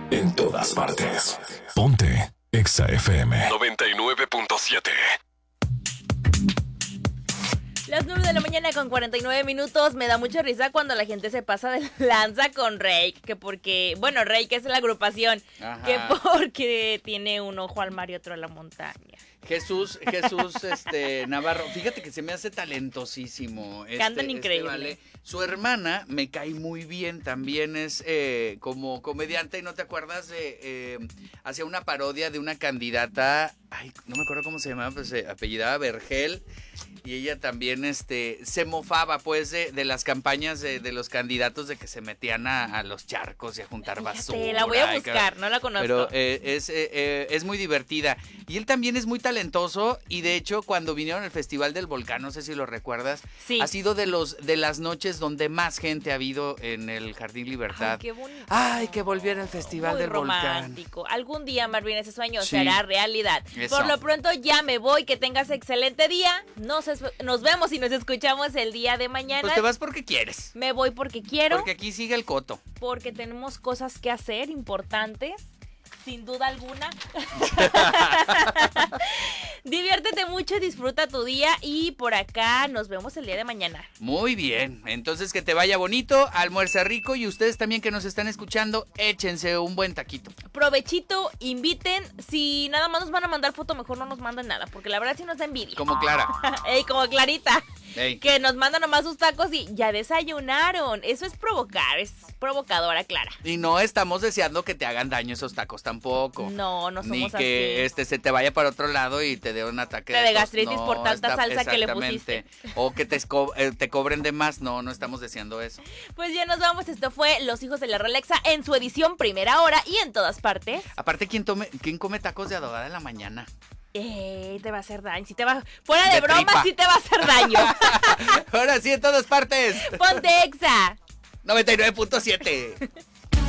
En todas partes. Ponte Exa FM 99.7. Las 9 de la mañana con 49 minutos. Me da mucha risa cuando la gente se pasa de lanza con Rake. Que porque, bueno, Rake es la agrupación. Ajá. Que porque tiene un ojo al mar y otro a la montaña. Jesús, Navarro, fíjate que se me hace talentosísimo. Cantan increíble. Vale. Su hermana me cae muy bien, también es como comediante, y no te acuerdas de, hacía una parodia de una candidata, ay, no me acuerdo cómo se llamaba, pues se apellidaba Vergel, y ella también se mofaba pues de las campañas de los candidatos, de que se metían a los charcos y a juntar basura. La voy a buscar, no la conozco. Pero es muy divertida. Y él también es muy talentoso, y de hecho cuando vinieron al Festival del Volcán, no sé si lo recuerdas, sí, ha sido de las noches donde más gente ha habido en el Jardín Libertad. Ay, qué bonito. Ay, que volviera al Festival muy del romántico. Volcán. Algún día, Marvin, ese sueño sí, se hará realidad. Eso. Por lo pronto ya me voy, que tengas excelente día. Nos vemos y nos escuchamos el día de mañana. Pues te vas porque quieres. Me voy porque quiero. Porque aquí sigue el coto. Porque tenemos cosas que hacer importantes. Sin duda alguna. Diviértete mucho, disfruta tu día y por acá nos vemos el día de mañana. Muy bien, entonces que te vaya bonito, almuerza rico, y ustedes también que nos están escuchando, échense un buen taquito. Provechito, inviten. Si nada más nos van a mandar foto, mejor no nos manden nada, porque la verdad sí nos da envidia. Como Clara. Ey, como Clarita. Ey. Que nos mandan nomás sus tacos y ya desayunaron. Eso es provocar, es provocadora, Clara. Y no estamos deseando que te hagan daño esos tacos tampoco. No, no somos así. Ni que se te vaya para otro lado y te dé un ataque de gastritis por tanta salsa que le pusiste. O que te cobren de más. No estamos deseando eso. Pues ya nos vamos. Esto fue Los Hijos de la Rolexa en su edición primera hora y en todas partes. Aparte, ¿quién come tacos de adobada en la mañana? Te va a hacer daño. Fuera de broma, tripa. Sí te va a hacer daño. Ahora sí, en todas partes. Ponte Exa 99.7.